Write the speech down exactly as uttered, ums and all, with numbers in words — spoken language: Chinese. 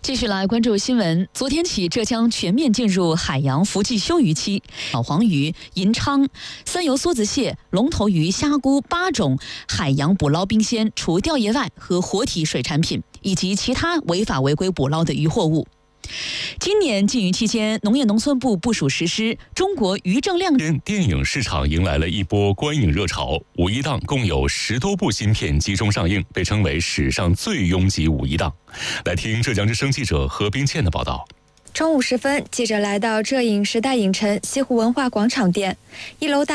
继续来关注新闻。昨天起，浙江全面进入海洋伏季休渔期，小黄鱼、银鲳、三油梭子蟹、龙头鱼、虾菇八种海洋捕捞冰鲜除钓业外和活体水产品，以及其他违法违规捕捞的渔货物。今年禁渔期间，农业农村部部署实施中国渔政亮电电影市场迎来了一波观影热潮，五一档共有十多部新片集中上映，被称为史上最拥挤五一档。来听浙江之声记者何冰倩的报道。 中午时分，记者来到浙影时代影城西湖文化广场店，一楼大